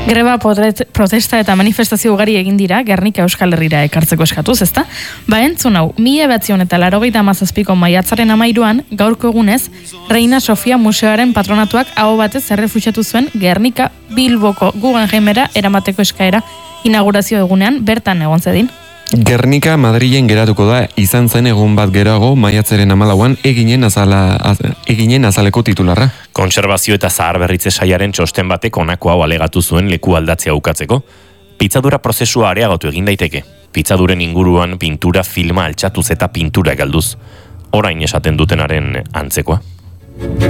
Greba, protesta eta manifestazio ugari egin dira Gernika Euskal Herrira ekartzeko eskatuz, ezta? Entzun hau, 1987ko maiatzaren 13an, gaurko egunez, Reina Sofia Museoaren patronatuak aho batez errefusatu zuen Gernika Bilboko Guggenheimera eramateko eskaera inaugurazio egunean bertan egon zedin. Gernika Madrilen geratuko da, izan zen egun bat geroago maiatzaren 14an eginen azaleko titularra. Kontserbazio eta zaharberritze saiaren txosten batek honako hau alegatu zuen leku aldatzea ukatzeko. Pitzadura prozesua areagotu egin daiteke. Pitzaduren inguruan pintura filma altxatuz eta pintura galduz. Orain esaten dutenaren antzekoa.